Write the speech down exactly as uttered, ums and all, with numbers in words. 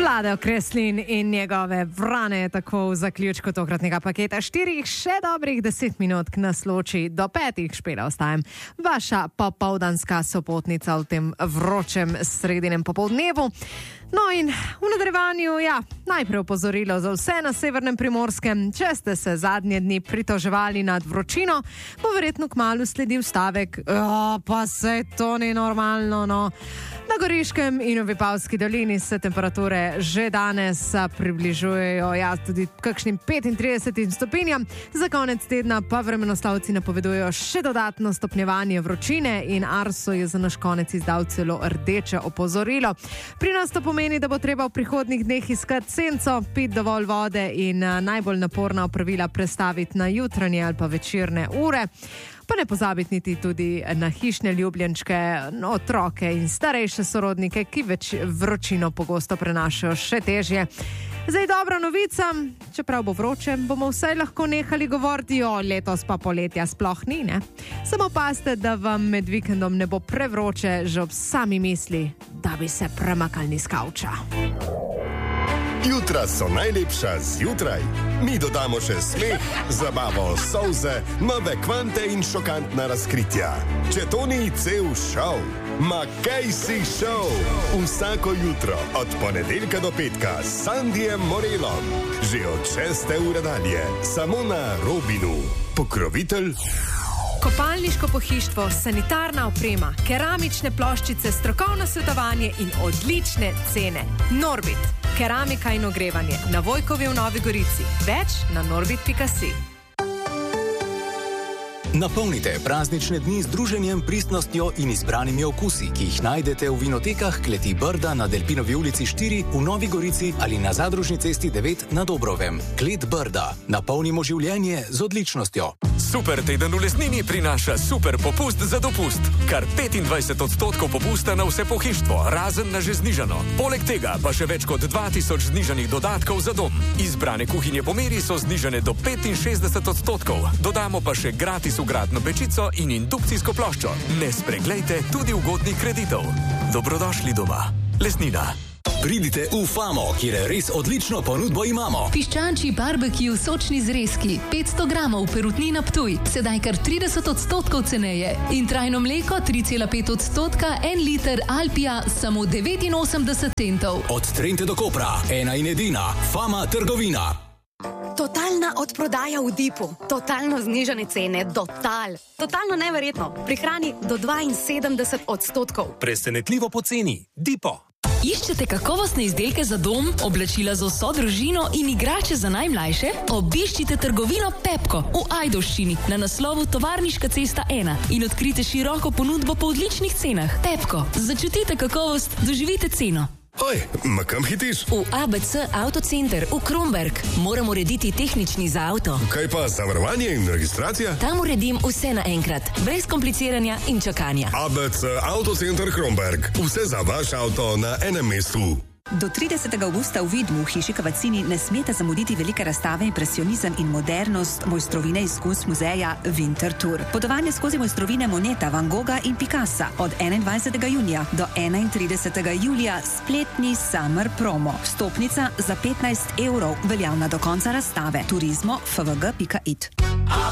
Vlado Kreslin in njegove vrane tako v zaključku tokratnega paketa štirih še dobrih deset minut k nas loči do petih špela ostajam. Vaša popoldanska sopotnica v tem vročem sredinem popoldnevu. No in v nadaljevanju, ja, najprej opozorilo za vse na severnem Primorskem. Če ste se zadnje dni pritoževali nad vročino, bo verjetno kmalu sledil stavek, o, pa se to ni normalno, no. Na Goriškem in v Vipavski dolini se temperature že danes približujejo, ja, tudi kakšnim petintridesetim stopinjam. Za konec tedna pa vremenoslavci napovedujejo še dodatno stopnjevanje vročine in Arso je za naš konec izdal celo rdeče opozorilo. Pri nas to pomeni, da bo treba v prihodnjih dneh iskati senco, piti dovolj vode in najbolj naporna opravila prestaviti na jutranje ali pa večerne ure. Pa ne pozabiti niti tudi na hišne ljubljenčke, otroke in starejše sorodnike, ki več vročino pogosto prenašajo še težje. Zdaj dobra novica, čeprav bo vroče, bomo vsaj lahko nehali govoriti, o, letos pa poletja sploh ni, ne? Samo pazite, da vam med vikendom ne bo prevroče že ob sami misli, da bi se premaknili s kavča. Jutra so najlepša zjutraj. Mi dodamo še smeh, zabavo, solze, nove kvante in šokantna razkritja. Če to ni cel šov, ma kaj si šov? Vsako jutro od ponedeljka do petka s Sandijem Morelom. Že od šeste ure dalje, samo na Robinu. Pokrovitelj Kopalniško pohištvo, sanitarna oprema, keramične ploščice, strokovno svetovanje in odlične cene. Norbit, keramika in ogrevanje na Vojkovi v Novi Gorici. Več na norbit pika si. Napolnite praznične dni z druženjem, pristnostjo in izbranimi okusi, ki jih najdete v vinotekah Kleti Brda na Delpinovi ulici štiri v Novi Gorici ali na Zadružni cesti devet na Dobrovem. Klet Brda. Napolnimo življenje z odličnostjo. Super teden v Lesnini prinaša super popust za dopust. Kar petindvajset odstotkov popusta na vse pohištvo, razen na že znižano. Poleg tega pa še več kot dva tisoč znižanih dodatkov za dom. Izbrane kuhinje po meri so znižane do petinšestdeset odstotkov. Dodamo pa še gratis ugradno pečico in indukcijsko ploščo. Ne spreglejte tudi ugodnih kreditov. Dobrodošli doma. Lesnina. Pridite v Famo, kjer res odlično ponudbo imamo. Piščančji barbecue sočni zrezki, petsto gramov perutnina Ptuj, sedaj kar trideset odstotkov ceneje. In trajno mleko tri cela pet odstotka, en liter Alpija, samo devetinosemdeset centov. Od Trente do Kopra, ena in edina, Fama trgovina. Totalna odprodaja v Dipu, totalno znižane cene, total. Totalno neverjetno, prihrani do dvainsedemdeset odstotkov. Presenetljivo poceni, Dipo. Iščete kakovostne izdelke za dom, oblačila za vso družino in igrače za najmlajše? Obiščite trgovino Pepko v Ajdovščini na naslovu Tovarniška cesta ena in odkrite široko ponudbo po odličnih cenah. Pepko, začutite kakovost, doživite ceno. Oj, ma kam hitiš? V A B C Avtocenter v Kromberk. Moram urediti tehnični za avto. Kaj pa zavarovanje in registracija? Tam uredim vse naenkrat, brez kompliciranja in čakanja. A B C Avtocenter Kromberk. Vse za vaš avto na enem mestu. Do tridesetega avgusta v Vidmu v hiši Kavacini ne smete zamuditi velike razstave Impresionizem in modernost mojstrovine iz kunst muzeja Winter Tour. Potovanje skozi mojstrovine Moneta, Van Gogha in Picassa od enaindvajsetega junija do enaintridesetega julija spletni Summer Promo. Vstopnica za petnajst evrov, veljavna do konca razstave. Turizmo f v g pika it.